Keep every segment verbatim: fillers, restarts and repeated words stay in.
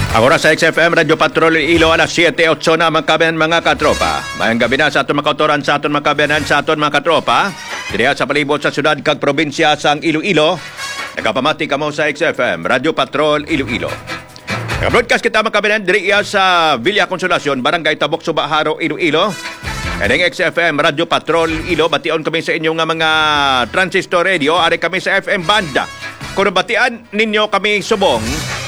Ang oras sa X F M Radio Patrol Ilo alas siyete otso na magkabinan mga katropa. Mayang gabi na sa aton makautoran sa aton magkabinan sa aton mga katropa. Diriya sa palibot sa syudad kag probinsya sang Iloilo. Nakapamati kamo sa X F M Radio Patrol Iloilo. Naka-broadcast kita magkabinan diriya sa Villa Consolacion, Barangay Tabok, Subaharo, Iloilo. Edeng X F M Radio Patrol Ilo, bation kami sa inyong mga transistor radio. Ari kami sa F M Banda. Kung batian ninyo kami subong,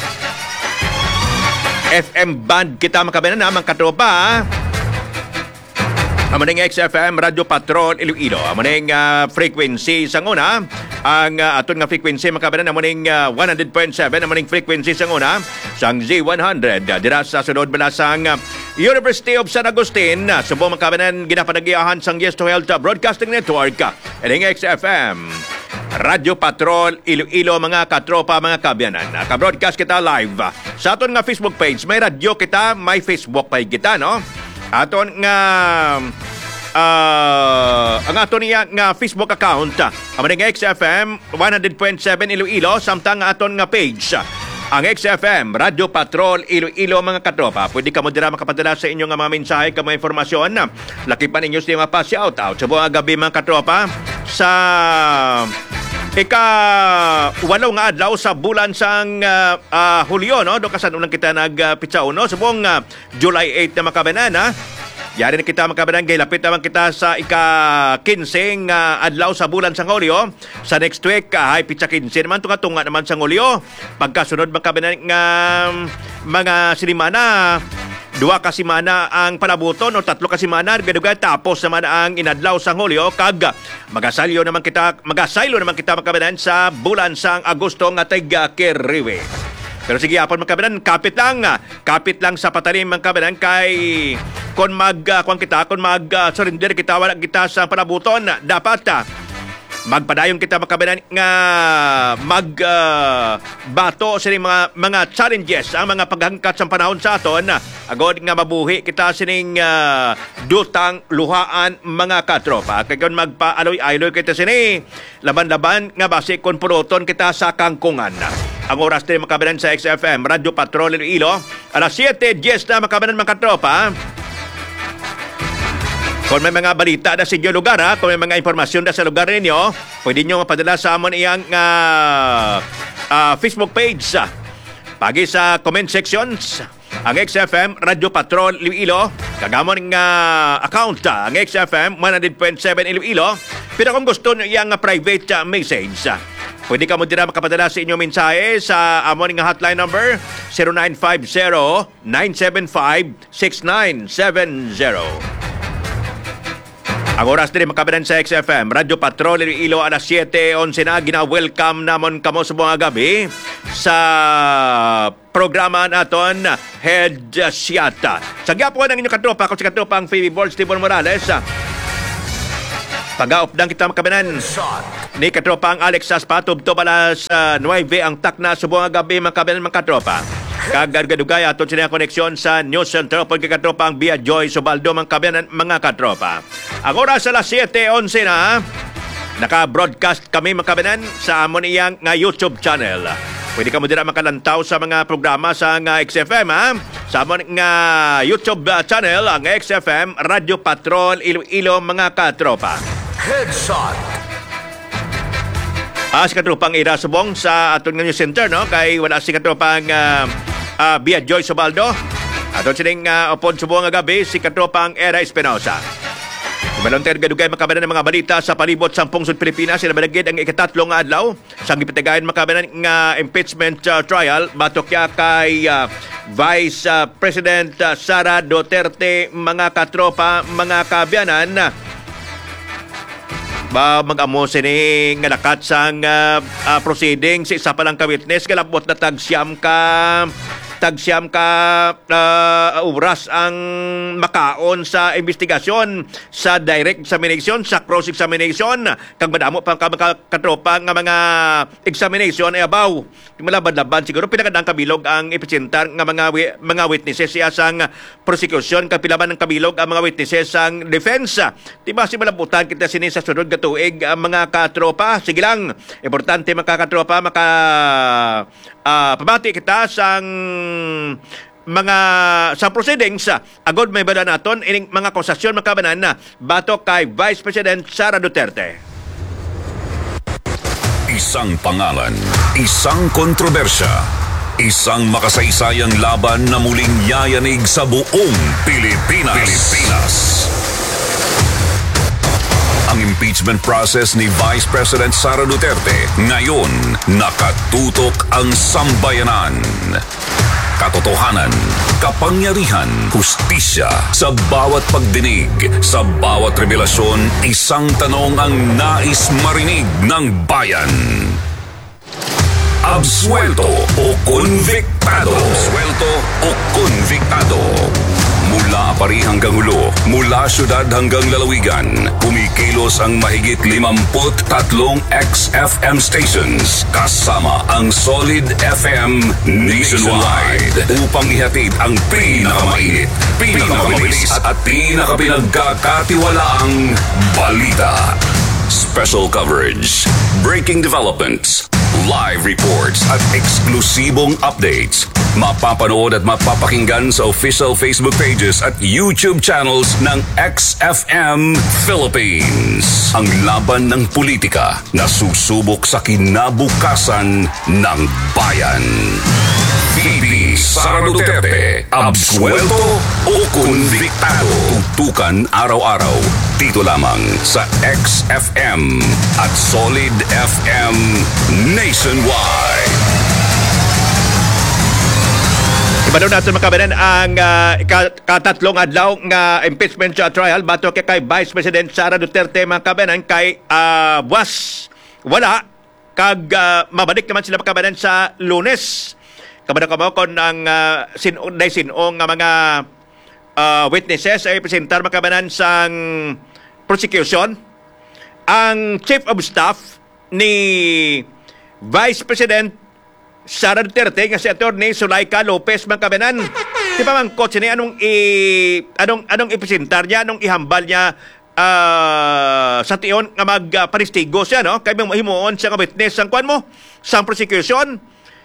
F M Band kita makabinan na mga katropa. Amaning X F M Radio Patrol Iloilo. Amaning uh, frequency sa una. Ang uh, aton nga frequency makabinan amaning uh, one hundred point seven. Amaning frequency sa una. Sang Z one hundred. Uh, dira sa sunod balasang uh, University of San Agustin. Uh, Subong makabinan ginapanagiahan sang Yes to Health uh, Broadcasting Network. Uh, Amaning X F M Radio Patrol Iloilo mga katropa, mga kabyanan. Ka-broadcast kita live sa aton nga Facebook page. May radio kita, may Facebook page kita, no? Aton nga uh, ang aton niya nga Facebook account, amaning X F M one hundred point seven Iloilo, samtang aton nga page ang X F M Radio Patrol Iloilo mga katropa. Pwede ka mo dira makapadala sa inyong mga mensahe, ka mga informasyon. Laki pa ninyo sa mga pa-shout out sa buong gabi mga katropa sa ika walo nga adlaw sa bulan sang uh, uh, Hulyo, no? Do kasan unang kita nagpitsaw, no? Subong uh, July eight na makabanan, ha? Yari na kita makabanan, kay lapit naman kita sa ika kinseng uh, adlaw sa bulan sang Hulyo. Sa next week, uh, ay pitsa kinse naman, tunga-tunga naman sang Hulyo. Pagkasunod makabanan ng uh, mga sinimana, dua ka simana ang palabuton o tatlo ka simana gadugay, tapos naman ang inadlaw sang Hulyo, kag magasalyo naman kita magasaylo naman kita makabanan sa bulan sang Agosto nga tiga keriwe. Pero sige apon makabanan, kapit lang kapit lang sa patalim makabanan, kay kon mag uh, kon kita kon mag uh, surrender kita wala kita sa palabuton, dapat uh, magpadayon kita makabanan nga mag uh, bato sa mga mga challenges, ang mga paghangkat sa panahon sa aton, agod nga mabuhi kita sining uh, dutang luhaan mga katropa. Kaya kung magpa-aloy-aloy kita sini, laban-laban nga base kon puroton kita sa kangkungan. Ang oras din makabanan sa X F M Radio Patrol Iloilo, alas siyete diyes na makabanan mga katropa. Kung may mga balita na sa inyo lugar, ha? Kung may mga impormasyon na sa lugar ninyo, pwede nyo mapadala sa amon iyang uh, uh, Facebook page. Pagi sa comment sections, ang X F M Radio Patrol Iloilo, kagamon ng uh, account, ang X F M one hundred point seven Iloilo. Pero kung gusto nyo iyang uh, private uh, message, pwede ka mo dira makapadala sa inyong mensahe sa amon ng hotline number zero nine five zero nine seven five six nine seven zero. Ang oras din makabanan sa X F M Radio Patrol Iloilo, alas siyete onse na. Gina-welcome namon kamo sa mga gabi sa programa naton Head Siata. Sa gyapon ang inyong katropa, ako si katropa ang Phoebe Ball, Steven Morales. Pag-aop lang kita makabanan ni katropa ang Alex Saspatob to balas uh, nueve ang takna sa mga gabi makabanan mga katropa. Kagargadugay aton sila koneksyon sa News Center po kay katropa ang Bia Joy Sobaldo mga kabanan mga katropa. Ang oras alas siyete onse na. Naka-broadcast kami mga kabanan sa amon iyang nga YouTube channel. Pwede ka mo dira makalantaw sa mga programa sa nga X F M, ha? Sa amon nga YouTube channel, ang X F M Radio Patrol Iloilo mga katropa. Headshot. Ah, si katropang Ira Subong sa aton nga News Center, no? Kay wala si katropang uh, uh, Bia Joy Sobaldo. Aton sining uh, upon subong nga gabi si katropang Era Espinosa. Malonter gadugay makabanan ng mga balita sa palibot sa Pungsod Pilipinas. Sila balagid ang ikatatlong nga adlaw sa gipitigayon makabanan nga impeachment uh, trial batok ya kay uh, Vice uh, President uh, Sara Duterte mga katropa, mga kabyanan. Ba mag-amo sini nga nakat sang uh, uh, proceeding sa isa pa lang ka witness, kalabot na tagsyam ka tagsyam ka uh, oras ang makaon sa investigasyon, sa direct examination, sa cross examination, kang madamo pang katropa nga mga examination ay abaw malabad-laban siguro pinakadang kabilog ang ipresentar nga mga mga witnesses siya sang prosecution, kapilaban ng kabilog ang mga witnesses sang defense. Diba si malabutan kita sini sa sunod nga tuig ang mga katropa. Sige lang, importante mga katropa maka uh, pabati kita sang mga sa proceedings uh, agod may bala naton ining mga akusasyon makabanan na batok kay Vice President Sara Duterte. Isang pangalan, isang kontrobersya, isang makasaysayang laban na muling yayanig sa buong Pilipinas. Pilipinas. Ang impeachment process ni Vice President Sara Duterte ngayon nakatutok ang sambayanan. Katotohanan, kapangyarihan, hustisya, sa bawat pagdinig, sa bawat revelasyon, isang tanong ang nais marinig ng bayan. Absuelto o konviktado? Absuelto o konviktado? Mula Apari hanggang Hulo, mula syudad hanggang lalawigan, kumikilos ang mahigit limamput tatlong X F M stations kasama ang Solid F M nationwide upang ihatid ang pinakamainit, pinakamabilis at pinakapinagkakatiwalaang balita. Special coverage, breaking developments, live reports at eksklusibong updates. Mapapanood at mapapakinggan sa official Facebook pages at YouTube channels ng X F M Philippines. Ang laban ng politika na susubok sa kinabukasan ng bayan. V P Sara Duterte, absuelto o konviktado? Tutukan araw-araw dito lamang sa X F M at Solid F M nationwide. Iba daw natin makabanan ang uh, katatlong adlaw nga impeachment trial bato kay, kay Vice President Sara Duterte makabanan kay uh, buwas wala kag uh, mabalik naman sila makabanan sa Lunes. Kabanan ka mo kung ang uh, sinong day sinong nga mga uh, witnesses ay presentar makabanan sang prosecution. Ang Chief of Staff ni Vice President Sara Duterte nga si Attorney Zulaika Lopez Mangkabanan. Di ba man kotse niya anong i anong anong ipresentar niya, anong ihambal niya uh, sa tion nga magpanistigo uh, siya, no? Kay mahimuon siya nga witness sang kwan mo sang prosecution.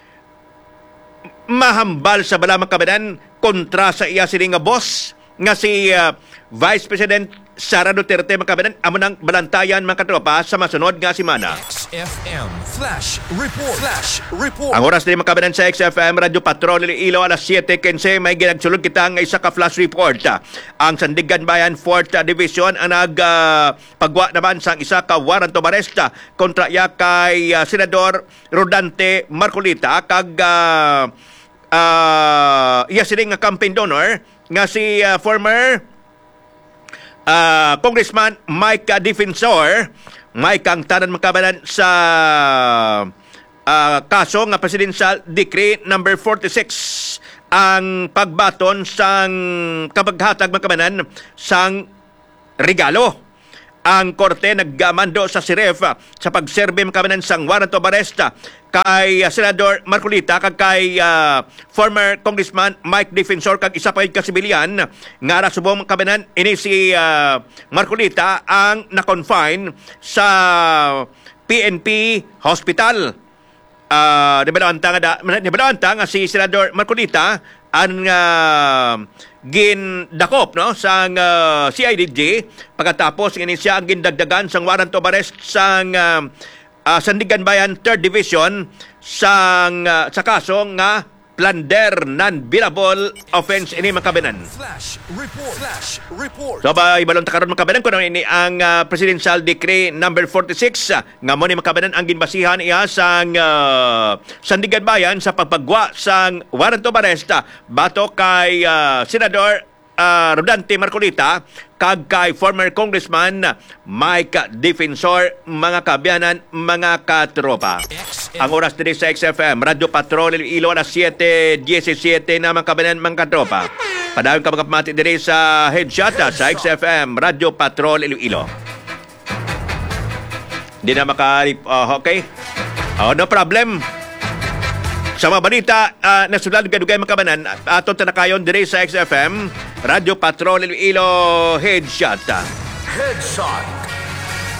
Mahambal sa bala Mangkabanan kontra sa iya sining nga boss nga si uh, Vice President Sara Duterte Mangkabanan amo nang balantayan mga katropa sa masunod nga semana. X F M Flash Report. Flash Report. Ang oras din makabanan sa X F M Radio Patrol Iloilo alas siyete kinse may ginagsulod kita nga isa ka flash report. Ang Sandigan Bayan fourth Division ang nag uh, pagwa naman sang isa ka warrant of arrest kontra ya kay uh, Senador Rodante Marcolita kag uh, uh, iya sining nga campaign donor nga si uh, former uh, Congressman Mike Defensor. Mike ang tanan makabanan sa uh, kaso nga Presidential Decree number forty-six ang pagbaton sang kapaghatag makabanan sang regalo. Ang korte naggamando sa S I R E F sa pagserbe makabanan sang warrant of arrest kay uh, Senador Marcolita kag kay uh, former Congressman Mike Defensor kag isa pa ka sibilyan nga ara subong makabanan ini si uh, Marcolita ang na-confine sa P N P Hospital. Uh, Nibalawanta nga nibalawanta nga si Senador Marcolita ang uh, gindakop no sang uh, C I D G pagkatapos nga siya ang gindagdagan sang warrant of arrest sang uh, uh, Sandigan Bayan third Division sang uh, sa kaso nga plunder non-billable offense ini makabanan. Flash Report. Flash Report. So ba ibalon ta karon makabanan kuno ini ang uh, Presidential Decree number forty-six uh, nga mo ni makabanan ang ginbasihan iya sang uh, Sandigan Bayan sa pagpagwa sang warrant of arrest uh, bato kay uh, Senador uh, Rodante Marcolita kag kay former Congressman Mike Defensor, mga kabyanan, mga katropa. Ang oras din sa X F M Radio Patrol Iloilo alas siyete diecisiete na mga kabyanan, mga katropa. Padayong ka mga pamati din sa headshot sa X F M Radio Patrol Iloilo. Hindi na maka uh, okay. Oh, no problem. Sa mga balita, uh, nasunod dugay-dugay makabanan, aton tanakayon dire sa X F M, Radio Patrol Iloilo Headshot. Headshot.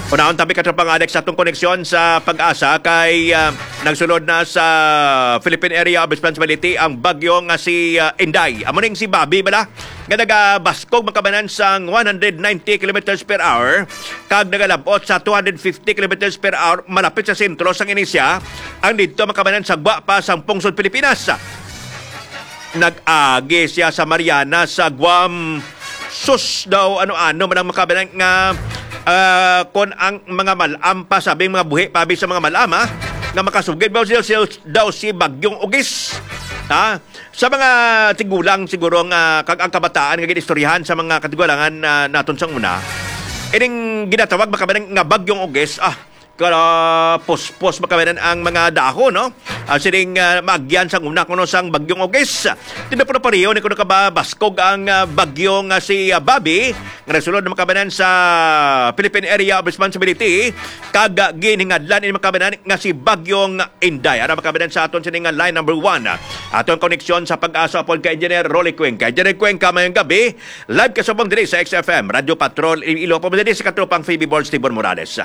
Unahon tabi katropang Alex sa atong koneksyon sa pag-asa kay uh, nagsulod na sa Philippine Area of Responsibility ang bagyo nga si uh, Inday. Amo ning si Bobby bala nga naga-baskog makabanan sang one hundred ninety kilometers per hour kag nagalabot sa two hundred fifty kilometers per hour malapit sa sentro sang Inisya ang didto makabanan sa gwa pa sang pungsod Pilipinas. Nag-agi siya sa Mariana sa Guam. Sus daw ano-ano man ang makabanan nga Uh, kon ang mga malam pa sabing mga buhi pabi sa mga malama nga makasugid daw si, daw si Bagyong Ugis ha? Sa mga tigulang siguro nga kag ang kabataan nga ginistoryahan sa mga katigulangan uh, naton sang una ining ginatawag makabanan nga Bagyong Ugis ah kala pospos makabanan ang mga dako no uh, sining uh, maagyan sang una kuno sang Bagyong Ugis tinda po na pareho ni kuno ka ba baskog ang uh, bagyo nga si uh, Bobby nga nasulod na makabanan sa Philippine Area of Responsibility kag giningadlan ini makabanan nga si Bagyong Inday ara makabanan sa aton sining line number one aton koneksyon sa pag-asa upon kay Engineer Rolly Cuenca. Engineer Cuenca mayong gabi live kasubong diri sa X F M Radio Patrol Iloilo po diri sa katropang Phoebe Balls Tibor Morales.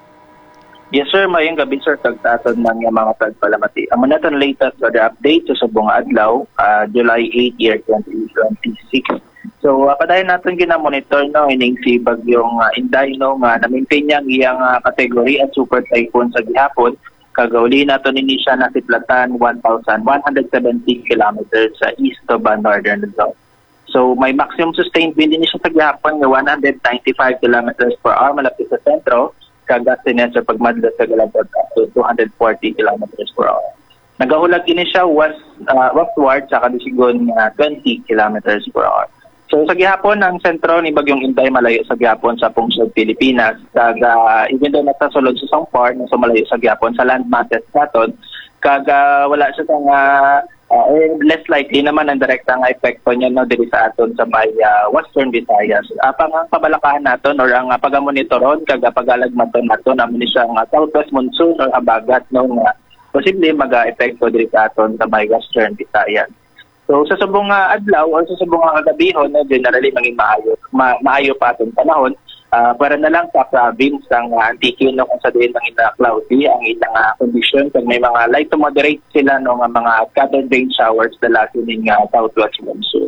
Yes sir, mayong gabi sir, tagtaton ng mga tagpalamati. Amo na itong latest weather update sa subong adlaw, uh, July eighth, year twenty twenty-six. So, uh, padayon natin ginamonitor no, ining si Bagyong uh, Inday no, nga na-maintain niya ang iyang uh, kategory at super typhoon sa gihapon. Kagauli nato nini siya nasiplatan one thousand one hundred seventy kilometers sa east of uh, northern Luzon. So, may maximum sustained wind din siya sa gihapon nga one hundred ninety-five kilometers per hour malapit sa sentro. Kagasi niya sa pagmadla sa galabot up to two hundred forty kilometers per hour. Nagahulag ini siya west, uh, westward sa kadisigon uh, twenty kilometers per hour. So sa gihapon, ang sentro ni Bagyong Inday malayo sa gihapon sa pungsod Pilipinas. Kag uh, even though natasulod sa isang part, nasa malayo sa gihapon sa land masses naton, kag uh, wala siya sang uh, Uh, less likely naman ang direktang epekto niya no diri sa aton sa may uh, Western Visayas. Uh, pang ang pabalakahan naton or ang uh, pagamonitoron kag pagalagmaton naton amo ni siyang uh, southwest monsoon or habagat no nga posible mag-epekto diri sa aton sa may Western Visayas. So sa subong uh, adlaw or sa subong uh, gabihon no generally maging maayo ma- maayo pa aton panahon. Uh, para na lang sa province ang uh, Antique no kung sa diin ng ina cloudy ang ilang uh, condition kag may mga light to moderate sila no nga mga scattered rain showers dala kining uh, southwest monsoon.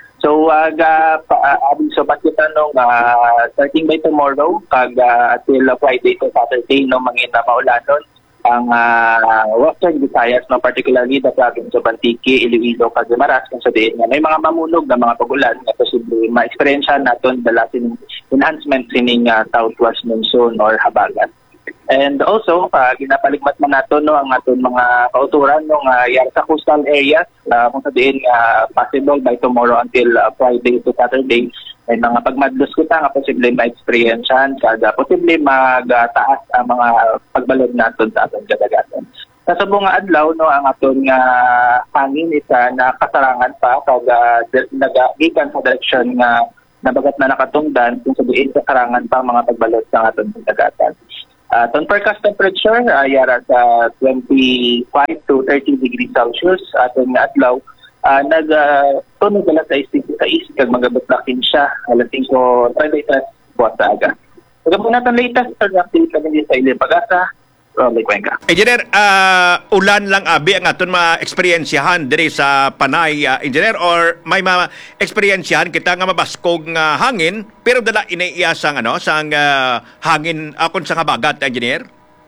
So uh, ga pa, uh, so kita no uh, starting by tomorrow kag uh, till uh, Friday to Saturday no mangina maulanon ang uh, Western Visayas no particularly the province of Antique, Iloilo, kag Guimaras kung sa diin nga may mga mamunog na mga pagulan na posible ma-experience naton dala sining enhancement sining uh, southwest monsoon or habagat. And also, uh, ginapaligmat man nato no ang aton mga kauturan no nga yar sa coastal areas uh, kung sa diin nga uh, possible by tomorrow until uh, Friday to Saturday ay mga pagmadlos kita nga posible ma-experiencean kada posible magtaas ang mga pagbalod naton sa aton kadagatan. Sa subong nga adlaw no ang aton nga hangin isa na kasarangan pa kag uh, nagagikan sa direksyon nga nabagat na nakatungdan kung sa diin kasarangan pa mga pagbalod sa aton kadagatan. Uh, ton forecast temperature uh, yara sa twenty-five to thirty degrees Celsius aton nga adlaw. Uh, nag uh, tunog na sa istig sa isig kag magabatlakin siya alas singko latest buwan sa aga. Kung natin latest sa update kami sa ilang pag-asa, Rolly Cuenca. Engineer, uh, ulan lang abi ang aton ma-eksperyensyahan diri sa Panay, uh, Engineer, or may ma-eksperyensyahan kita nga mabaskog nga hangin pero dala inaiya sang ano sang uh, hangin akon sa habagat, Engineer?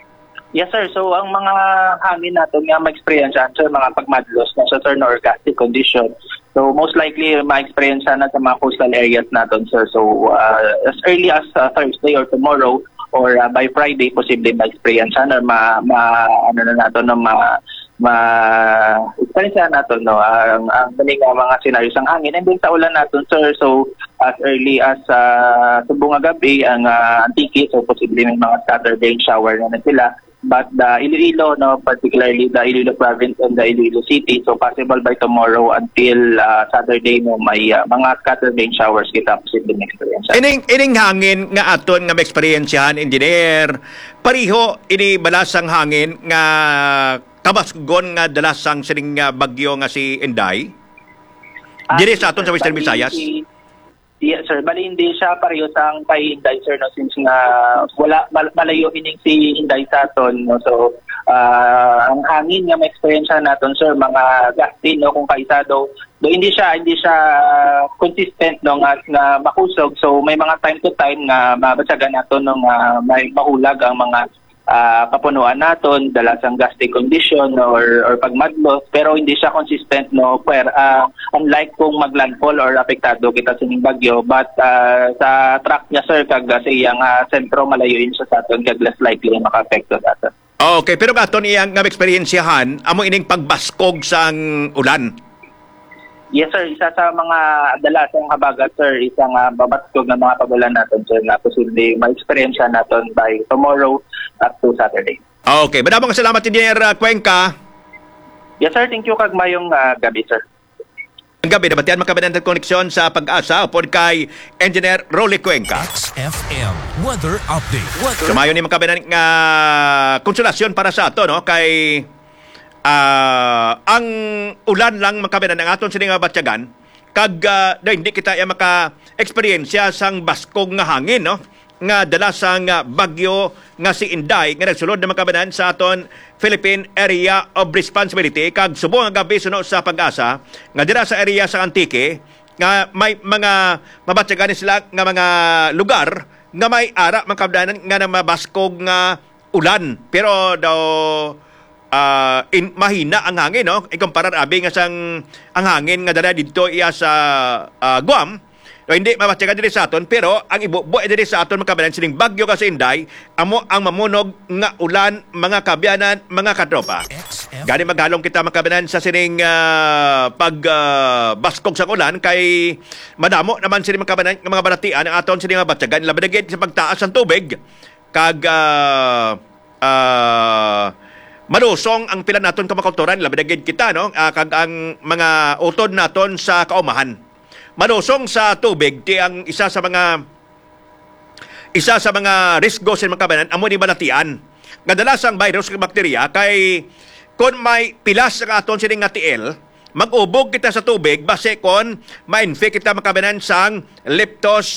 Yes sir, so ang mga hangin natin nga ma-experience sa mga pagmadlos na sa turn or gusty condition. So most likely ma-experience na sa mga coastal areas natin sir. So uh, as early as uh, Thursday or tomorrow or uh, by Friday posible ma-experience na ma, ma ano na natin no, ma ma experience natin no ang ang galing mga scenarios ang hangin and then sa ulan natin sir. So as early as uh, subong gabi ang uh, Antique so posible may mga scattered rain shower na, na sila. But the Iloilo, no, particularly the Iloilo province and the Iloilo city, so possible by tomorrow until uh, Saturday, no, may uh, mga scattered rain showers kita posibleng experience. Ining, ining hangin nga aton nga ma-experiensyahan, Engineer, pariho ini balasang hangin nga kabasgon nga dalasang sining uh, bagyo nga si Inday? Diri sa aton sa Western Visayas? Yes, sir. Bali, hindi siya pareho sa ang kay Inday, sir, no? Since nga wala, mal- malayo ining si Inday sa aton, no? So, ah, ang hangin nga ma-experience natin, sir, mga gastin, no? Kung kaisa daw, do hindi siya hindi siya ah, consistent, no? Nga, nga makusog. So, may mga time to time nga mabasyagan natin, no? Nga may mahulag ang mga uh, kapunuan naton, dala sang gusty condition or or pagmadlos, pero hindi siya consistent, no, per uh, unlike kung maglandfall or apektado kita sining bagyo, but uh, sa track niya, sir, kag sa iyang uh, sentro malayoin siya sa aton, kag less likely maka-apekto sa aton. Okay, pero aton iyang nga eksperyensyahan amo ining pagbaskog sang ulan. Yes, sir. Isa sa mga dalasang habagat, sir, isang uh, babaskog ng mga pagulan natin, sir, na posibleng ma-experience natin by tomorrow up to Saturday. Okay. Maraming salamat, Engineer uh, Cuenca. Yes, sir. Thank you kag mayong uh, gabi, sir. Ang gabi, nabatian magkabinan ng koneksyon sa pag-asa upod kay Engineer Rolly Cuenca. X F M Weather Update. Weather. Sumayon ni magkabinan ng uh, konsolasyon para sa ato, no, kay Uh, ang ulan lang makabinan ng aton sining batyagan kag uh, na hindi kita ya maka-eksperyensya sang baskog nga hangin, no, nga dala sang uh, bagyo nga si Inday nga nagsulod na makabinan sa aton Philippine Area of Responsibility kag subong nga gabi suno sa pag-asa nga dira sa area sa Antique nga may mga mabatyagan sila nga mga lugar nga may ara makabinan nga na mabaskog nga ulan, pero daw Uh, in, mahina ang hangin, no? Ikumparar abi nga sang ang hangin nga dala dito iya sa uh, Guam. No, hindi mabatyagan diri sa aton, pero ang ibubuo diri sa aton makabinan sining bagyo kasi Inday amo ang mamunog nga ulan, mga kabyanan, mga katropa. Gani maghalong kita makabinan sa sining uh, pag uh, baskog sa ulan kay madamo naman sining makabinan nga mga balatian ang aton sining batyagan labi na gid sa pagtaas ng tubig kag uh, uh, malusong ang pila naton kamakulturan labi na gid kita, no, uh, kag ang mga utod naton sa kaumahan. Malusong sa tubig ti ang isa sa mga isa sa mga risgo sa mga kabanan amo ni balatian. Nga dalasang virus ug bakterya kay kun may pilas ang aton sining nga tiil, mag-ubog kita sa tubig base kon ma-infect kita makabanan sang leptos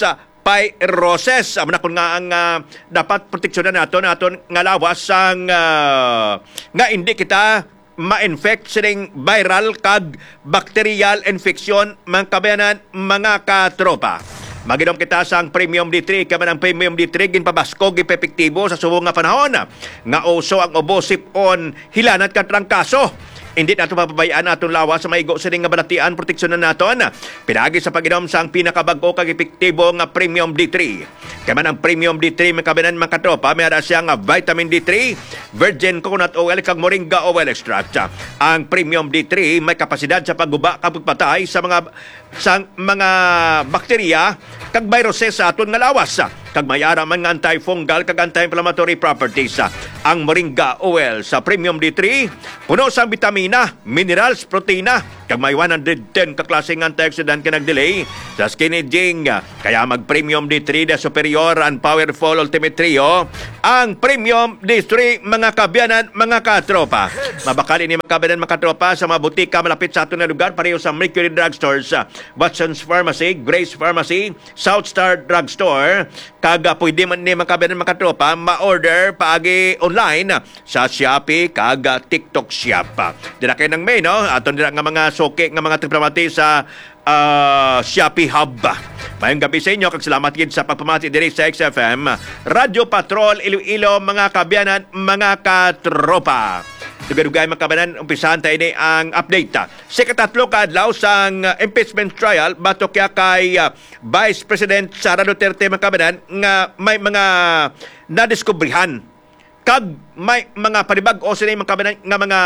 Pyrosis. Amo na kun nga ang uh, dapat proteksyonan naton naton nga lawas sang uh, nga hindi kita ma-infect sining viral kag bacterial infection mga kabayanan, mga katropa. Maginom kita sang Premium D three kaman ang Premium D three ginpabaskog epektibo sa subong nga panahon nga uso ang ubo, sipon, hilanat kat trangkaso. Hindi nato mapabayaan atong lawas sa maigo sining nga balatian, proteksyonan naton pinagi sa pag-inom sang pinakabag-o kag epektibo nga Premium D three. Kaya man ang Premium D three makabinan mga katropa, may ara siya nga vitamin D three, virgin coconut oil kag moringa oil extract. Ang Premium D three may kapasidad sa pagguba kag pagpatay sa mga sa mga bakterya kag viruses sa aton nga lawas. Kag may ara man nga antifungal kag anti-inflammatory properties. Ang moringa oil sa Premium D three puno sa vitamina, minerals, proteina kag may one hundred ten ka klaseng antioxidant ka nag-delay sa skin aging. Kaya mag Premium D three na superior and powerful ultimate trio ang Premium D three, mga kabyanan, mga katropa. Mabakali ni mga kabyanan, mga katropa sa mga butika malapit sa aton nga lugar pareho sa Mercury Drugstores, Watson's Pharmacy, Grace Pharmacy, South Star Drugstore. Kaga pwede man ni mga kabyanan, mga katropa ma-order paagi online sa Shopee kaga TikTok Shop. Dira kay nang may, no, aton dira nga mga soke nga mga triplamati sa uh, Shopee Hub. Mayong gabi sa inyo, kag salamat gid sa pagpamati diri sa X F M Radio Patrol Iloilo, mga kabyanan, mga katropa. Dugay-dugay mga kabyanan, umpisahan tayo ni ang update. Sa katatlo ka adlaw sang impeachment trial batok kaya kay uh, Vice President Sara Duterte, mga kabyanan, nga may mga nadiskubrihan kag may mga panibag-o sila mga kabyanan nga mga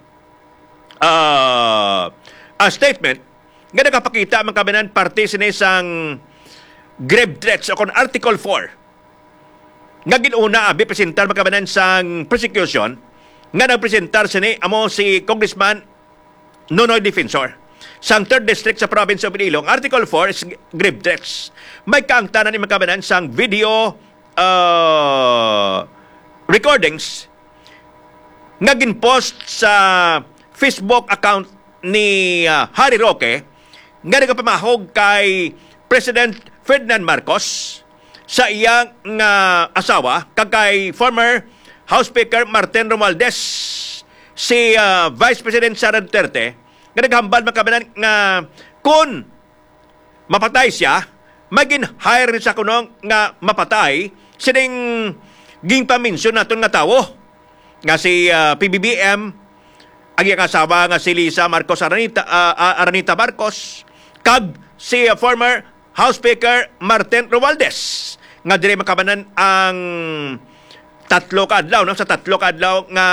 uh, uh, statement nga nagapakita mga kabyanan parte sini sang grave threats o kon Article four nga ginuna abi presentar mga kabyanan sang prosecution nga nagpresentar sini amo si Congressman Nonoy Defensor sang third District sa province of Iloilo. Article four is grave threats. May kaangtanan ni mga kabyanan sang video uh, recordings nga ginpost sa Facebook account ni uh, Harry Roque nga nagapamahog kay President Ferdinand Marcos sa iyang nga asawa kag kay former House Speaker Martin Romualdez, si uh, Vice President Sara Duterte nga naghambal makabanan nga kung mapatay siya, magin hire ni sa kunong nga mapatay sining ging paminsyon naton nga tawo nga si uh, P B B M, ang iyang asawa nga si Lisa Marcos Aranita, uh, Aranita Marcos, kag si uh, former House Speaker Martin Romualdez nga dire makabanan ang tatlo ka adlaw, no? Sa tatlo ka adlaw nga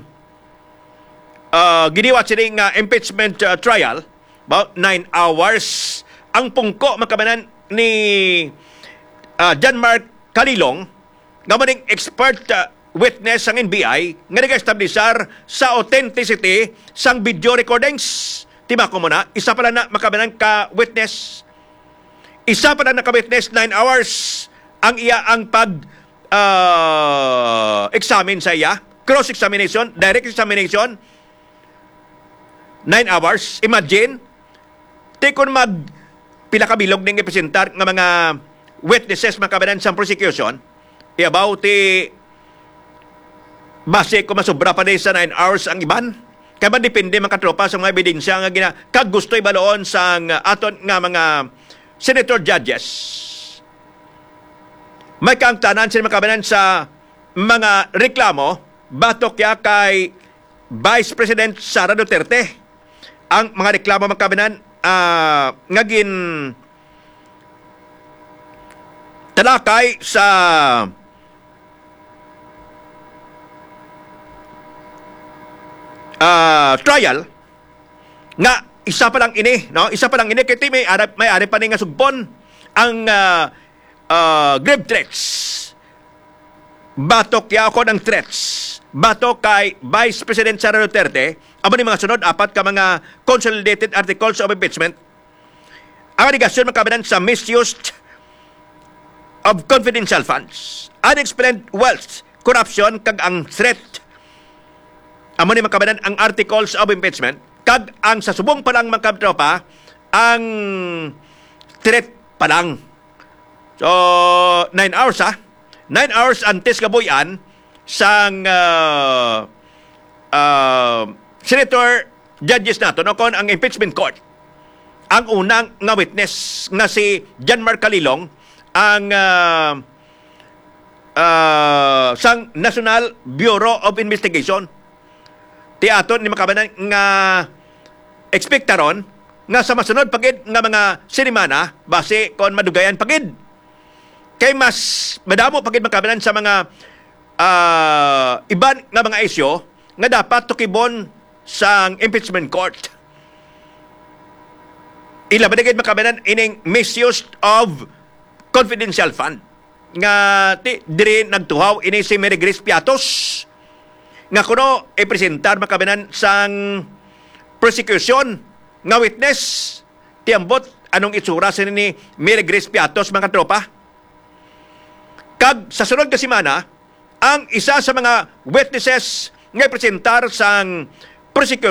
uh, giniwa sining uh, impeachment uh, trial, about nine hours ang pungko makabanan ni uh, John Mark Calilong nga maning expert uh, witness sang N B I nga nag-establisar sa authenticity sang video recordings. Tima ko muna, isa pala na makabanan ka witness. Isa pala na ka witness, nine hours ang iya ang pag uh, examine sa iya, cross-examination, direct examination, nine hours. Imagine, di kung mag pila kabilog ning ipresentar nga mga witnesses makabanan sa prosecution, iabaw ti base kung masobra pa din sa nine hours ang iban. Kaya ba depende mga katropa sa mga ebidensya nga gina kag gusto ibaloon sa aton nga mga senator judges. May kaangtanan sila makabanan sa mga reklamo batok ya kay Vice President Sara Duterte. Ang mga reklamo makabanan uh, ngagin talakay sa uh, trial nga isa pa lang ini, no? Isa pa lang ini kay may ari may ari pa ni nga sugbon ang uh, uh, grave threats. Batok ya ako ng threats. Batok kay Vice President Sara Duterte, amo ni mga sunod apat ka mga consolidated articles of impeachment. Ang aligasyon makabanan sa misuse of confidential funds, unexplained wealth, corruption, kag ang threat. Amo ni makabanan ang articles of impeachment, kag ang sa subong pa lang mga tropa, ang threat pa lang. So, nine hours ha? Nine hours antes kabuyan sang uh, uh, Senator judges nato no, kon ang impeachment court. Ang unang nga witness nga si John Mark Calilong, ang uh, uh, sang National Bureau of Investigation. Ti aton ni makabanan nga ekspektaron nga sa masunod pagid nga mga sinimana base kon madugayan pagid. Kay mas madamo pagid makabanan sa mga uh, iban nga mga isyo nga dapat tukibon sang impeachment court. Ila ba gid makabanan ining misuse of confidential fund nga ti diri nagtuhaw ini si Mary Grace Piatos nga kuno i-presentar makabanan sang prosecution nga witness tiambot anong itsura sa ni Mary Grace Piatos mga tropa. Kag sa sunod ka semana ang isa sa mga witnesses nga i-presentar sang prosecution